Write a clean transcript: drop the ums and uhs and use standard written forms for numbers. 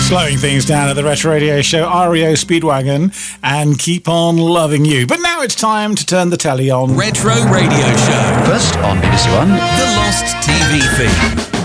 Slowing things down at the Retro Radio Show, REO Speedwagon, and Keep On Loving You. But now it's time to turn the telly on. Retro Radio Show. First on BBC One, The Lost TV Feed.